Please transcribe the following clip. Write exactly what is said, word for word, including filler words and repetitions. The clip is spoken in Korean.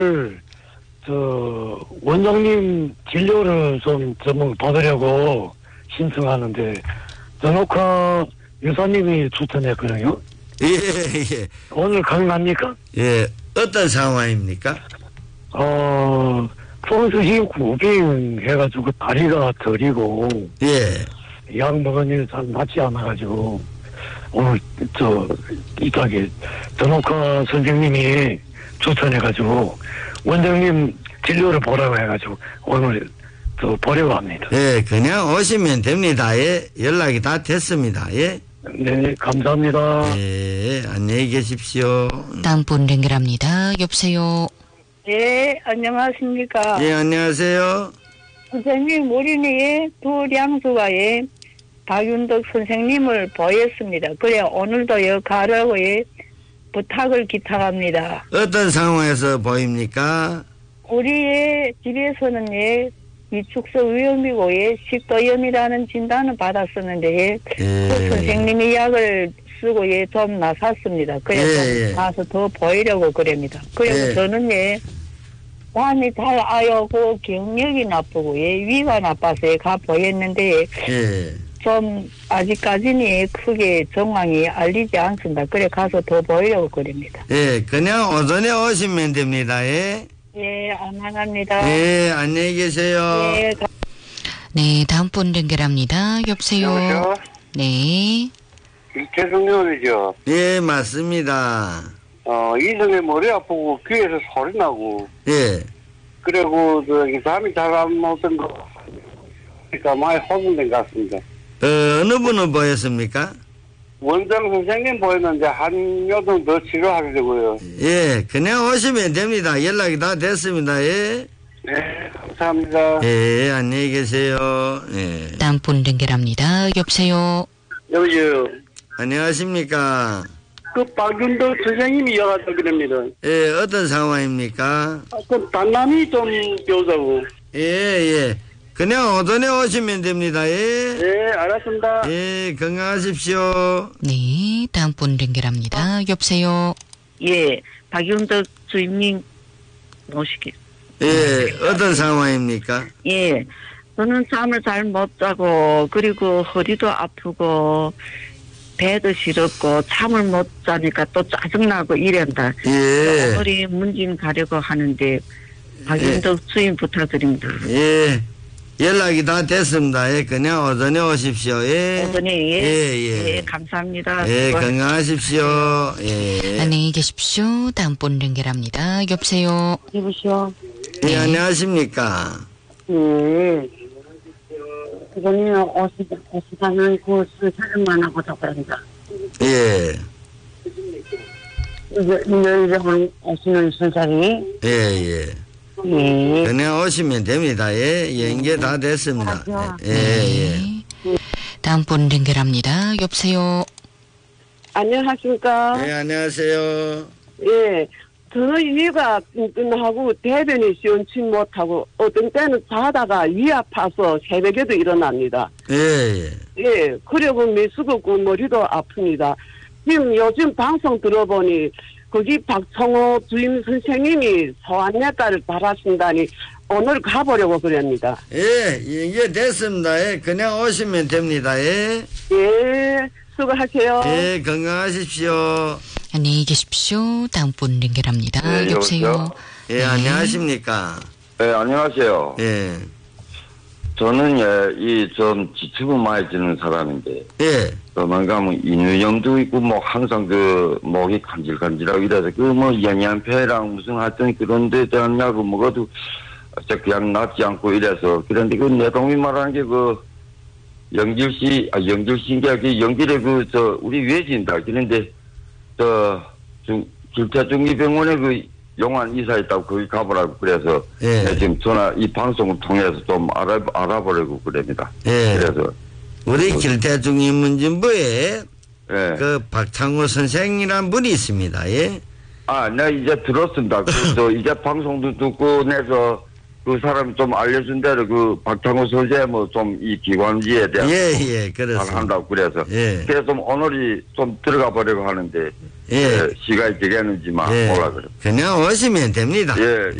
저 원장님 진료를 좀 전문 받으려고 신청하는데 전옥화 여사님이 추천했거든요. 예, 예. 오늘 가능합니까? 예. 어떤 상황입니까? 어, 평소에 무빙 해가지고 다리가 저리고 예. 약 먹으니 잘 낫지 않아가지고 오늘 저 이따게 전옥화 선생님이 추천해가지고 원장님 진료를 보라고 해가지고 오늘 저 보려고 합니다. 예, 그냥 오시면 됩니다. 예, 연락이 다 됐습니다. 예. 네, 감사합니다. 예, 안녕히 계십시오. 다음 분 연결합니다. 여보세요. 예, 안녕하십니까. 예, 안녕하세요. 선생님, 우리는 두량수가 예, 박윤덕 선생님을 보였습니다. 그래, 오늘도요, 가라고 예, 부탁을 기탁합니다. 어떤 상황에서 보입니까? 우리의 집에서는 예, 위축성 위험이고 예, 식도염이라는 진단을 받았었는데 예, 예. 그 선생님이 약을 쓰고 예, 좀 나섰습니다. 그래서 예, 예. 가서 더 보이려고 그럽니다. 그래서 예. 저는 예, 잠이 잘 아요고 경력이 나쁘고 예, 위가 나빠서 예, 가 보였는데 예. 좀 아직까지는 크게 정황이 알리지 않습니다. 그래 가서 더 보이려고 그럽니다. 예, 그냥 오전에 오시면 됩니다. 예. 예, 안 나갑니다. 예, 안녕히 계세요. 예, 가- 네, 다음 분 연결합니다. 여보세요. 여보세요? 네. 일태성 의원이죠. 예, 맞습니다. 어, 이성에 머리 아프고 귀에서 소리 나고, 예. 그리고 저기 잠이 잘 안 오던 거, 그러니까 많이 호전된 것 같습니다. 어, 어느 분을 보였습니까? 원장 선생님 보였는데 한 요정 더 치료하려고요. 예, 그냥 오시면 됩니다. 연락이 다 됐습니다. 예. 네, 감사합니다. 예, 안녕히 계세요. 예. 다음 분 연결합니다. 여보세요. 여보세요. 안녕하십니까? 그 박윤덕 선생님이 여가지고 그럽니다. 예, 어떤 상황입니까? 아, 그 단남이 좀 배우자고. 예, 예. 그냥 오전에 오시면 됩니다. 예. 네, 알았습니다. 예, 건강하십시오. 네, 다음 분 연결합니다. 여보세요. 예, 박윤덕 주임님 모시기. 예, 어떤 상황입니까? 예, 저는 잠을 잘 못 자고 그리고 허리도 아프고 배도 시렵고 잠을 못 자니까 또 짜증나고 이런다. 예. 허리 문진 가려고 하는데 박윤덕 주임 부탁드립니다. 예. 연락이 다 됐습니다. 예, 그냥 오전에 오십시오. 예. 오전에 예, 예, 예. 예, 감사합니다. 예, 수고- 건강하십시오. 예. 안녕히 계십시오. 다음 분 연결합니다. 여보세요. 여보세요. 예, 안녕하십니까? 예. 그거는 오시, 오시다는 그 사람만 하고 잡아야겠다. 예. 이제, 이제 한 오시는 순살이. 예, 예. 예. 그냥 오시면 됩니다. 예, 연계 다 됐습니다. 예, 예. 네. 다음 분 연결합니다. 여보세요. 안녕하십니까. 예, 안녕하세요. 예. 저는 위가 끈끈하고 대변이 시원치 못하고 어떤 때는 자다가 위 아파서 새벽에도 일어납니다. 예, 예. 예. 그리고 미수고 없고 머리도 아픕니다. 지금 요즘 방송 들어보니 거기 박성호 주임 선생님이 소아내과를 바라신다니 오늘 가보려고 그럽니다. 예, 연계 됐습니다. 예, 그냥 오시면 됩니다. 예. 예. 수고하세요. 예, 건강하십시오. 안녕히 계십시오. 다음 분 연결합니다. 네, 여보세요. 여보세요? 예, 네. 안녕하십니까? 네, 안녕하세요. 예, 저는, 예, 이, 좀, 지치고 많이 지는 사람인데, 예, 도망 가면 인후염도 있고, 뭐, 항상 그, 목이 간질간질하고 이래서, 그, 뭐, 영양패랑 무슨 하여튼 그런 데 대한 약을 먹어도, 진짜 그냥 낫지 않고 이래서, 그런데 그 내동이 말하는 게 그, 영길씨, 아, 영길씨인가, 그, 영길의 그, 저, 우리 외지인다. 그런데, 저, 중, 길태중이병원에 그, 용안 이사 있다고 거기 가보라고 그래서, 예. 네, 지금 전화, 이 방송을 통해서 좀 알아, 알아보려고 그럽니다. 예. 그래서, 우리 길태중인문진부에 예. 그 박창호 선생이란 분이 있습니다. 예. 아, 나 이제 들었습니다. 그, 저, 이제 방송도 듣고 내서, 그 사람이 좀 알려준 대로 그 박창호 선생 뭐 좀 이 기관지에 대한 예, 예, 그렇습니다. 한다고 그래서 예. 그래서 좀 오늘이 좀 들어가 보려고 하는데 예. 예, 시간이 되겠는지만 예. 몰라 그래. 그냥 오시면 됩니다. 예.